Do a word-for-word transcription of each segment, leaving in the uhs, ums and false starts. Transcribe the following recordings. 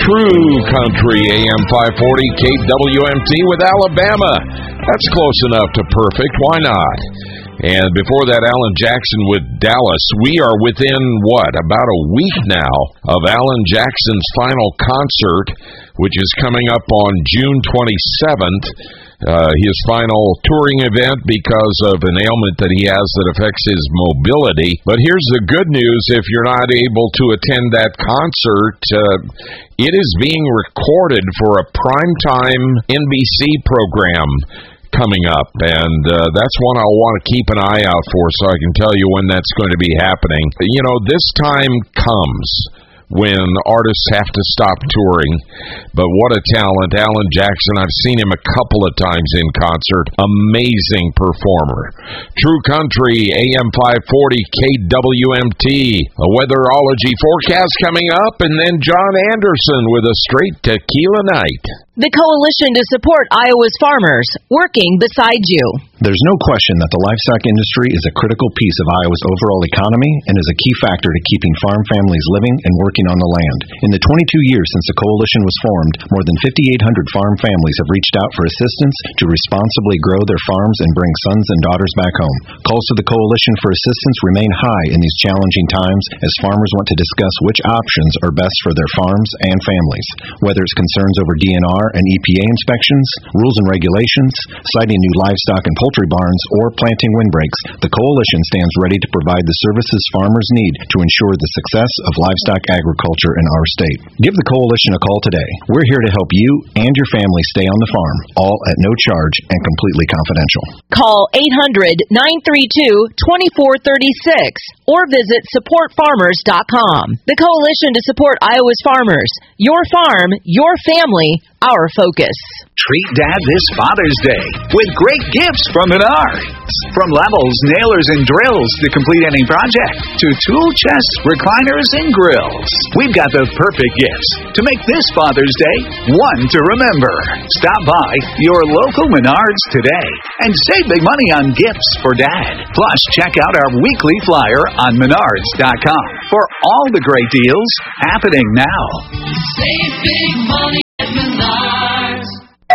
True Country A M five forty K W M T with Alabama. That's close enough to perfect. Why not? And before that, Alan Jackson with Dallas. We are within, what, about a week now of Alan Jackson's final concert, which is coming up on June twenty-seventh. Uh, his final touring event because of an ailment that he has that affects his mobility. But here's the good news: if you're not able to attend that concert, uh, it is being recorded for a primetime N B C program coming up, and uh, that's one I'll want to keep an eye out for so I can tell you when that's going to be happening. You know, this time comes when artists have to stop touring, but what a talent. Alan Jackson, I've seen him a couple of times in concert. Amazing performer. True Country A M five forty K W M T. A weatherology forecast coming up, and then John Anderson with a straight tequila night. The Coalition to Support Iowa's Farmers, working beside you. There's no question that the livestock industry is a critical piece of Iowa's overall economy and is a key factor to keeping farm families living and working on the land. In the twenty-two years since the Coalition was formed, more than fifty-eight hundred farm families have reached out for assistance to responsibly grow their farms and bring sons and daughters back home. Calls to the Coalition for assistance remain high in these challenging times as farmers want to discuss which options are best for their farms and families. Whether it's concerns over D N R and E P A inspections, rules and regulations, siting new livestock and poultry barns, or planting windbreaks, the Coalition stands ready to provide the services farmers need to ensure the success of livestock agriculture in our state. Give the Coalition a call today. We're here to help you and your family stay on the farm, all at no charge and completely confidential. Call eight hundred, nine three two, two four three six or visit support farmers dot com. The Coalition to Support Iowa's Farmers. Your farm, your family, our focus. Treat Dad this Father's Day with great gifts from Menards. From levels, nailers, and drills to complete any project, to tool chests, recliners, and grills. We've got the perfect gifts to make this Father's Day one to remember. Stop by your local Menards today and save big money on gifts for Dad. Plus, check out our weekly flyer on menards dot com for all the great deals happening now. Save big money at Menards.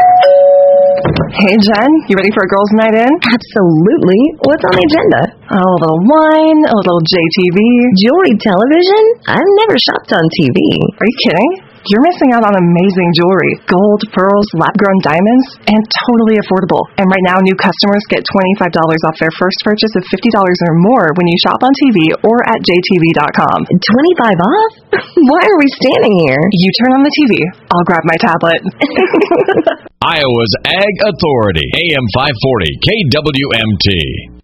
Hey, Jen, you ready for a girls' night in? Absolutely. What's on the agenda? A little wine, a little J T V. Jewelry television? I've never shopped on T V. Are you kidding? You're missing out on amazing jewelry. Gold, pearls, lab-grown diamonds, and totally affordable. And right now, new customers get twenty-five dollars off their first purchase of fifty dollars or more when you shop on T V or at J T V dot com. twenty-five off? Why are we standing here? You turn on the T V. I'll grab my tablet. Iowa's Ag Authority, A M five forty K W M T.